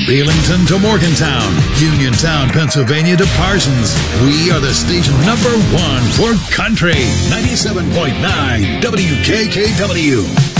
Belington to Morgantown, Uniontown, Pennsylvania to Parsons. We are the station number one for country. 97.9 WKKW.